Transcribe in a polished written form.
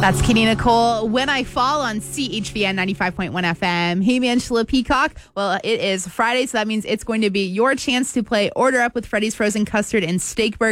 That's Katie Nicole, When I Fall on CHVN 95.1 FM. Hey, Angela Peacock. Well, it is Friday, so that means it's going to be your chance to play Order Up with Freddy's Frozen Custard and Steak Burger.